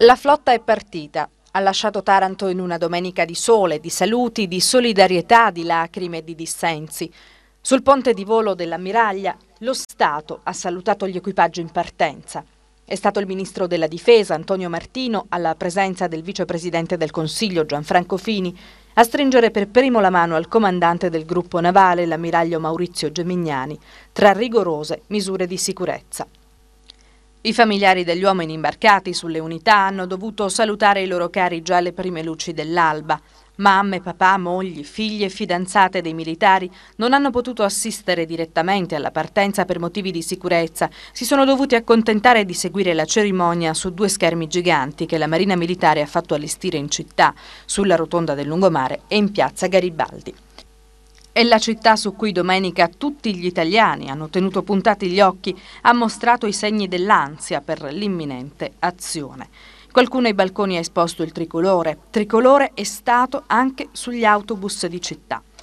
La flotta è partita, ha lasciato Taranto in una domenica di sole, di saluti, di solidarietà, di lacrime e di dissensi. Sul ponte di volo dell'ammiraglia lo Stato ha salutato gli equipaggi in partenza. È stato il ministro della Difesa, Antonio Martino, alla presenza del vicepresidente del Consiglio, Gianfranco Fini, a stringere per primo la mano al comandante del gruppo navale, l'ammiraglio Maurizio Gemignani, tra rigorose misure di sicurezza. I familiari degli uomini imbarcati sulle unità hanno dovuto salutare i loro cari già alle prime luci dell'alba. Mamme, papà, mogli, figli e fidanzate dei militari non hanno potuto assistere direttamente alla partenza per motivi di sicurezza. Si sono dovuti accontentare di seguire la cerimonia su 2 schermi giganti che la Marina Militare ha fatto allestire in città, sulla rotonda del Lungomare e in piazza Garibaldi. È la città su cui domenica tutti gli italiani hanno tenuto puntati gli occhi, ha mostrato i segni dell'ansia per l'imminente azione. Qualcuno ai balconi ha esposto il tricolore. Tricolore è stato anche sugli autobus di città.